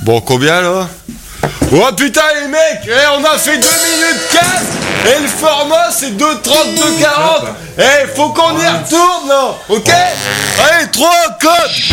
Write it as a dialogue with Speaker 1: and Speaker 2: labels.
Speaker 1: Bon, combien là? Oh putain les mecs, on a fait 2 minutes 15 et le format c'est 2,30, 2,40. Faut qu'on y retourne là, ok? Allez, 3 codes.